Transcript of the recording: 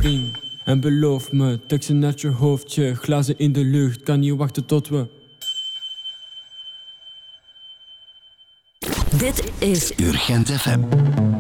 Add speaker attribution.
Speaker 1: vriend. En beloof me, teksten naar je hoofdje. Glazen in de lucht, kan niet wachten tot we...
Speaker 2: Dit is
Speaker 3: Urgent FM.